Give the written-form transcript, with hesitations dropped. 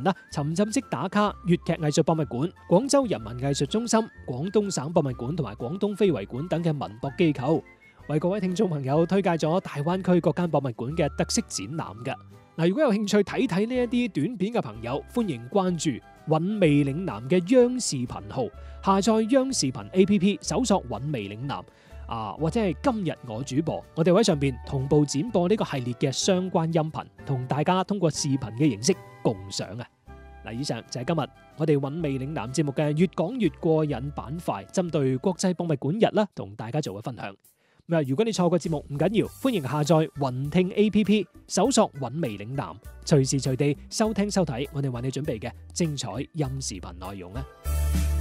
啦，沉浸式打卡、粵劇藝術博物館、廣州人民藝術中心、廣東省博物館同埋廣東非遺館等嘅文博機構，為各位聽眾朋友推介咗大灣區各間博物館嘅特色展覽嘅。嗱，如果有興趣睇睇呢一啲短片嘅朋友，歡迎關注韻味嶺南嘅央視頻號，下載央視頻 APP， 搜索韻味嶺南或者係今日我主播，我哋會喺上邊同步展播呢個系列嘅相關音頻，同大家通過視頻嘅形式共賞啊！嗱，以上就係今日我哋韻味嶺南節目嘅越講越過癮板塊，針對國際博物館日啦，同大家做嘅分享。如果你錯過節目唔緊要，歡迎下載雲聽 APP， 搜索韻味嶺南，隨時隨地收聽收睇我哋為你準備嘅精彩音視頻內容啊！